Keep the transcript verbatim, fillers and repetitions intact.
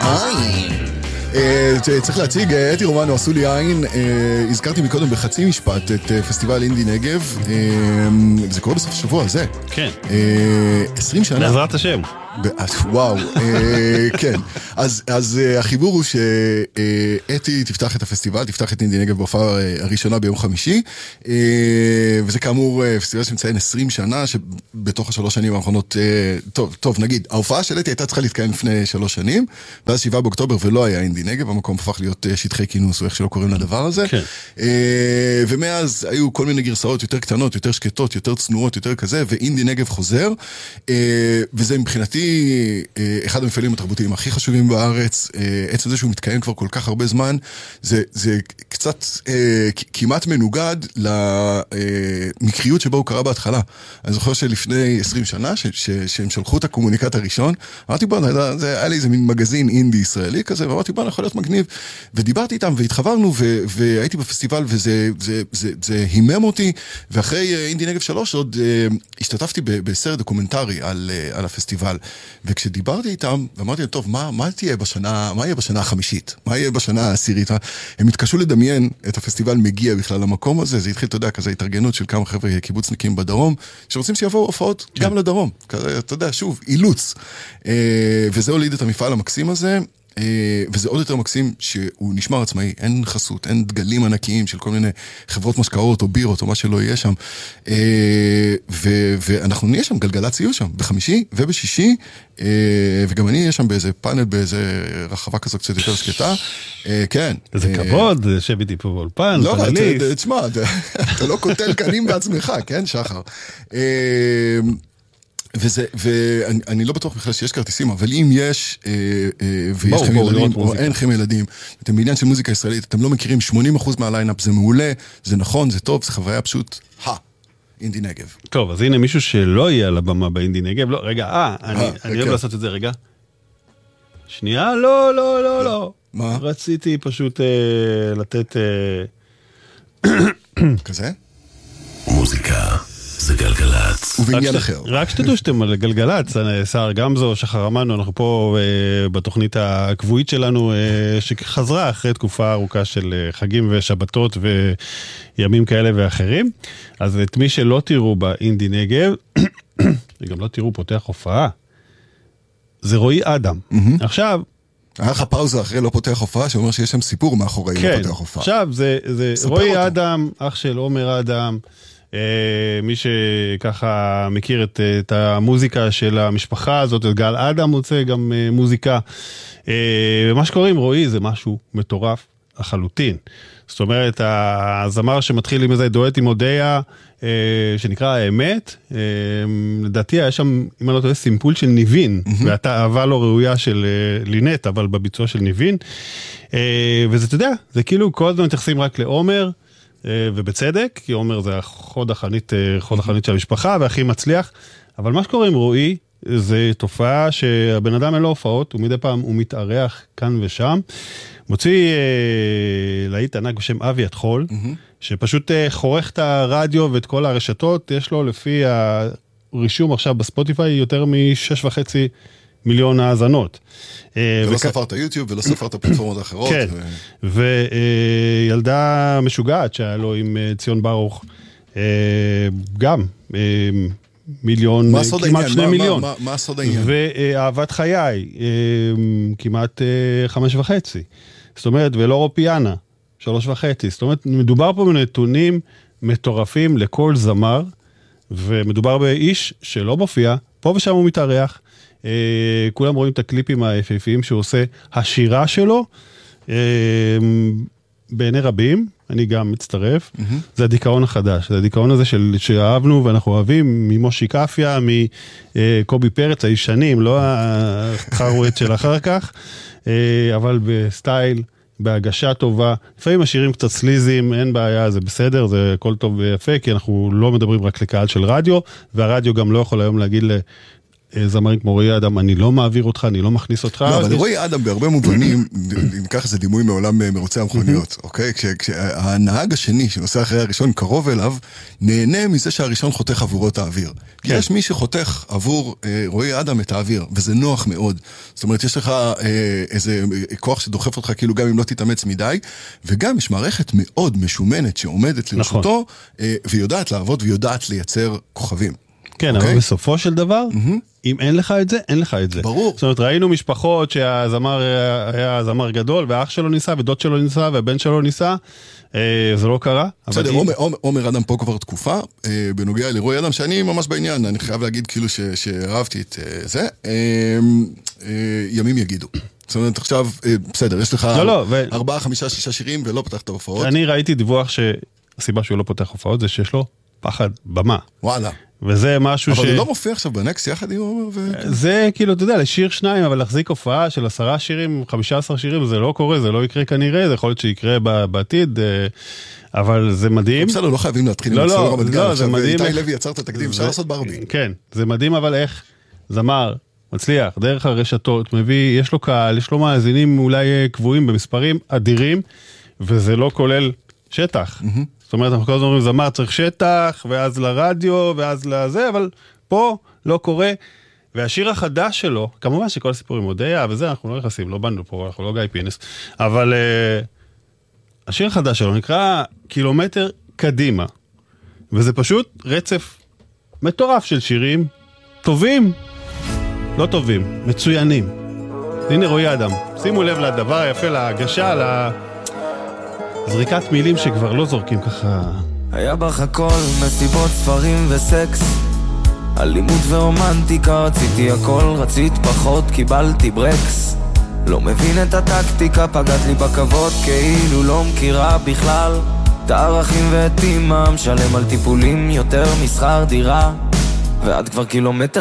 עין. צריך להציג, אתי רומנו עשו לי עין. הזכרתי מקודם בחצי משפט את פסטיבל אינדי נגב. זה קורה בסוף השבוע הזה. כן. עשרים שנה. בעזרת השם. וואו, כן. אז, אז החיבור הוא שאתי תפתח את הפסטיבל, תפתח את אינדי נגב בהופעה הראשונה ביום חמישי, וזה כאמור פסטיבל שמציין עשרים שנה, שבתוך השלוש שנים האחרונות, טוב, טוב, נגיד, ההופעה של אתי הייתה צריכה להתקיים לפני שלוש שנים, ואז שבעה באוקטובר ולא היה אינדי נגב, המקום הפך להיות שטחי כינוס, או איך שלא קוראים לדבר הזה, כן. ומאז היו כל מיני גרסאות יותר קטנות, יותר שקטות, יותר צנועות, יותר כזה, ואינדי נגב חוזר, וזה מבחינתי אחד המפעלים התרבותיים הכי חשובים בארץ, עצם זה שהוא מתקיים כבר כל כך הרבה זמן, זה, זה קצת כמעט מנוגד למקריות שבו הוא קרה בהתחלה. אני זוכר שלפני עשרים שנה, ש, ש, שהם שלחו את הקומוניקט הראשון, אמרתי בוא, זה היה לי איזה מין מגזין אינדי ישראלי כזה, ואמרתי בוא, יכול להיות מגניב, ודיברתי איתם והתחברנו, ו, והייתי בפסטיבל, וזה זה, זה, זה הימם אותי, ואחרי אינדי נגב שלוש עוד השתתפתי בסרט דוקומנטרי על, על הפסטיבל, וכשדיברתי איתם, ואמרתי להם, טוב, מה, מה תהיה בשנה, מה יהיה בשנה החמישית? מה יהיה בשנה העשירית? הם התקשו לדמיין את הפסטיבל מגיע בכלל למקום הזה, זה התחיל, אתה יודע, כזה התארגנות של כמה חבר'ה קיבוצניקים בדרום, שרוצים שיבואו הופעות כן. גם לדרום. כזה, אתה יודע, שוב, אילוץ. וזה הוליד את המפעל המקסים הזה, וזה עוד יותר מקסים שהוא נשמר עצמאי, אין חסות, אין דגלים ענקיים של כל מיני חברות משקאות או בירות או מה שלא יהיה שם, ואנחנו נהיה שם, גלגלצ יהיו שם, בחמישי ובשישי, וגם אני אהיה שם באיזה פאנל, באיזה רחבה כזו קצת יותר שקטה, כן. זה כבוד, שב איתי פה באולפן, לא, תשמע, אתה לא קוטל קנים בעצמך, כן, שחר? וזה, ואני לא בטוח בכלל שיש כרטיסים, אבל אם יש, ויש לכם ילדים, או אין לכם ילדים, אתם בעניין של מוזיקה ישראלית, אתם לא מכירים שמונים אחוז מהליינאפ, זה מעולה, זה נכון, זה טוב, זה חוויה פשוט, הא, אינדי נגב. טוב, אז הנה מישהו שלא יהיה על הבמה באינדי נגב, לא, רגע, אה, אני אוהב לעשות את זה, רגע. שנייה, לא, לא, לא, לא. מה? רציתי פשוט לתת... כזה? מוזיקה. זה גלגלץ. ובעניין אחר. רק שתדעו שאתם על גלגלץ, שר גמזו, שחר אמנו, אנחנו פה בתוכנית הקבועית שלנו, שחזרה אחרי תקופה ארוכה של חגים ושבתות וימים כאלה ואחרים. אז את מי שלא תראו באינדי נגב, וגם לא תראו פותח הופעה, זה רועי אדם. עכשיו... היה לך פאוזה אחרי לא פותח הופעה, שאומר שיש שם סיפור מאחורי לא פותח הופעה. עכשיו, זה רועי אדם, אח של עומר אדם, מי שככה מכיר את, את המוזיקה של המשפחה הזאת, את גל אדם מוצא גם מוזיקה, ומה שקורה עם רועי זה משהו מטורף לחלוטין. זאת אומרת, הזמר שמתחיל עם איזה דואט עם אודיה, שנקרא האמת, לדעתי היה שם, אם אני לא טועה, סימפול של ניבין, ואתה אהבה לא ראויה של לינט, אבל בביצוע של ניבין, וזה, אתה יודע, זה כאילו כל הזמן מתייחסים רק לעומר, ובצדק, כי עומר זה החוד החנית, חוד החנית של המשפחה, והכי מצליח, אבל מה שקורה עם רועי, זה תופעה שהבן אדם אין לו הופעות, ומדי פעם הוא מתארח כאן ושם, מוציא אה, להיט ענק בשם אבי התחול, mm-hmm. שפשוט אה, חורך את הרדיו ואת כל הרשתות, יש לו לפי הרישום עכשיו בספוטיפיי יותר משש וחצי מיליון האזנות. ולא וכ... ספרת יוטיוב ולא ספרת פלטפורמות אחרות. כן, ו... וילדה אה, משוגעת שהיה לו עם אה, ציון ברוך, אה, גם אה, מיליון, כמעט שני מה, מיליון. מה, מה, מה הסוד העניין? ואהבת חיי, אה, כמעט אה, חמש וחצי. זאת אומרת, ולא רופיאנה, שלוש וחצי. זאת אומרת, מדובר פה בנתונים מטורפים לכל זמר, ומדובר באיש שלא מופיע, פה ושם הוא מתארח, אה, כולם רואים את הקליפים היפהפיים שהוא עושה, השירה שלו, אה, בעיני רבים, אני גם מצטרף, mm-hmm. זה הדיכאון החדש, זה הדיכאון הזה של, שאהבנו ואנחנו אוהבים, ממושי קפיה, מקובי פרץ, הישנים, לא החרואט של אחר כך, אבל בסטייל, בהגשה טובה, לפעמים השירים קצת סליזים, אין בעיה, זה בסדר, זה הכל טוב ויפה, כי אנחנו לא מדברים רק לקהל של רדיו, והרדיו גם לא יכול היום להגיד זמרים כמו רועי אדם, אני לא מעביר אותך, אני לא מכניס אותך. לא, אבל רועי אדם בהרבה מובנים, ניקח איזה דימוי מעולם מרוצי המכוניות, אוקיי? כשהנהג השני שנוסע אחרי הראשון קרוב אליו, נהנה מזה שהראשון חותך עבורו את האוויר. כי יש מי שחותך עבור רועי אדם את האוויר, וזה נוח מאוד. זאת אומרת, יש לך איזה כוח שדוחף אותך כאילו גם אם לא תתאמץ מדי, וגם יש מערכת מאוד משומנת שעומדת לרשותו, ויודעת לעבוד ויודעת לייצר כוכבים. כן, אבל בסופו של דבר, אם אין לך את זה, אין לך את זה. ברור. זאת אומרת, ראינו משפחות שהזמר היה זמר גדול, ואח שלו ניסה, ודוד שלו ניסה, והבן שלו ניסה, זה לא קרה. בסדר, עומר אדם פה כבר תקופה, בנוגע לרועי אדם, שאני ממש בעניין, אני חייב להגיד כאילו שאהבתי את זה, ימים יגידו. זאת אומרת, עכשיו, בסדר, יש לך ארבעה, חמישה, שישה שירים, ולא פתח את ההופעות. אני ראיתי דיווח שהסיבה שהוא לא פותח הופעות, זה שיש לו פחד במה. וואלה. וזה משהו ש... אבל הוא לא מופיע עכשיו בנקס יחד עם עומר ו... זה כאילו, אתה יודע, לשיר שניים, אבל להחזיק הופעה של עשרה שירים, חמישה עשר שירים, זה לא קורה, זה לא יקרה כנראה, זה יכול להיות שיקרה בעתיד, אבל זה מדהים. בסדר, לא חייבים להתחיל עם הצלור המדגן, עכשיו איתי לוי יצר את התקדים, אפשר לעשות ברבי. כן, זה מדהים, אבל איך זמר מצליח, דרך הרשתות, מביא, יש לו קהל, יש לו מאזינים אולי קבועים במספרים אדירים, וזה לא כולל שטח. זאת אומרת, אנחנו כל הזמן אומרים, זמר צריך שטח, ואז לרדיו, ואז לזה, אבל פה לא קורה. והשיר החדש שלו, כמובן שכל הסיפורים הודעה, וזה אנחנו לא נכנסים, לא באנו פה, אנחנו לא גיא פינס, אבל uh, השיר החדש שלו נקרא קילומטר קדימה, וזה פשוט רצף מטורף של שירים, טובים, לא טובים, מצוינים. הנה רועי אדם, שימו לב לדבר היפה, להגשה, לה... זריקת מילים שכבר לא זורקים ככה. היה בך הכל, מסיבות, ספרים וסקס, אלימות ורומנטיקה, רציתי הכל, רצית פחות, קיבלתי ברקס. לא מבין את הטקטיקה, פגעת לי בכבוד, כאילו לא מכירה בכלל את הערכים ואת אימא, משלם על טיפולים יותר משכר דירה, ועד כבר קילומטר